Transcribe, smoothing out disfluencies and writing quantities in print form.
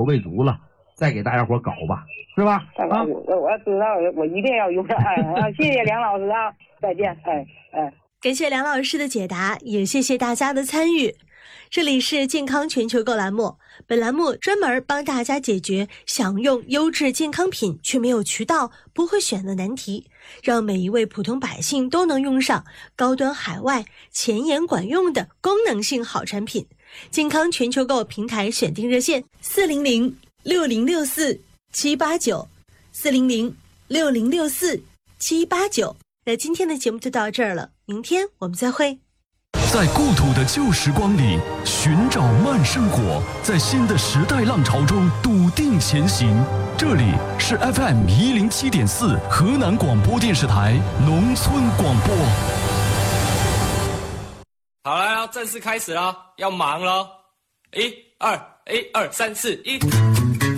筹备足了，再给大家伙搞吧，是吧？ 啊，我知道，我一定要用上。谢谢梁老师啊，再见。 感谢梁老师的解答，也谢谢大家的参与。这里是健康全球购栏目，本栏目专门帮大家解决想用优质健康品却没有渠道、不会选的难题，让每一位普通百姓都能用上高端海外、前沿管用的功能性好产品。健康全球购平台选定热线400-6064-789，400-6064-789。那今天的节目就到这儿了，明天我们再会。 在故土的旧时光里寻找慢生活，在新的时代浪潮中笃定前行。这里是 FM107.4 河南广播电视台农村广播。 好了，要正式开始了，要忙了。1、2、1、2、3、4、1。